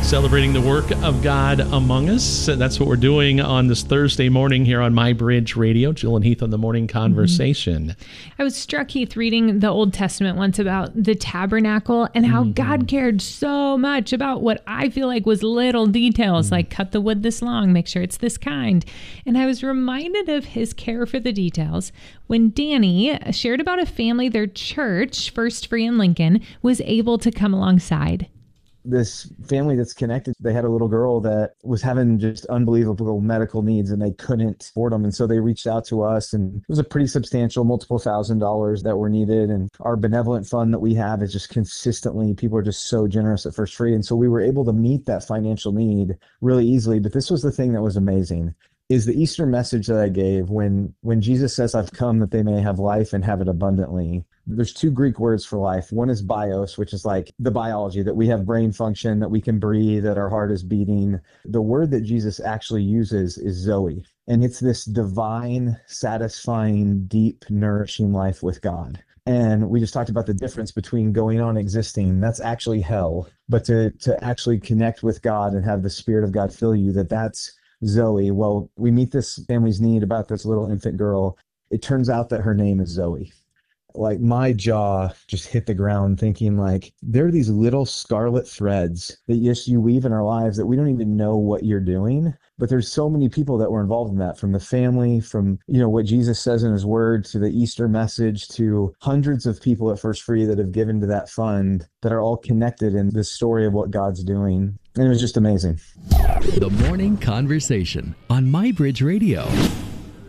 Celebrating the work of God among us. That's what we're doing on this Thursday morning here on My Bridge Radio. Jill and Heath on the Morning Conversation. I was struck, Heath, reading the Old Testament once about the tabernacle and how God cared so much about what I feel like was little details, like cut the wood this long, make sure it's this kind. And I was reminded of his care for the details when Danny shared about a family their church, First Free in Lincoln, was able to come alongside. This family that's connected, they had a little girl that was having just unbelievable medical needs and they couldn't afford them. And so they reached out to us, and it was a pretty substantial, multiple $1,000s that were needed. And our benevolent fund that we have is just consistently, people are just so generous at First Free. And so we were able to meet that financial need really easily. But this was the thing that was amazing, is the Easter message that I gave when Jesus says, I've come that they may have life and have it abundantly. There's two Greek words for life. One is bios, which is like the biology, that we have brain function, that we can breathe, that our heart is beating. The word that Jesus actually uses is Zoe. And it's this divine, satisfying, deep, nourishing life with God. And we just talked about the difference between going on existing, that's actually hell, but to actually connect with God and have the Spirit of God fill you, that's Zoe. Well, we meet this family's need about this little infant girl. It turns out that her name is Zoe. Like, my jaw just hit the ground thinking, like, there are these little scarlet threads that you weave in our lives that we don't even know what you're doing. But there's so many people that were involved in that, from the family, from, what Jesus says in his word, to the Easter message, to hundreds of people at First Free that have given to that fund, that are all connected in this story of what God's doing. And it was just amazing. The Morning Conversation on My Bridge Radio.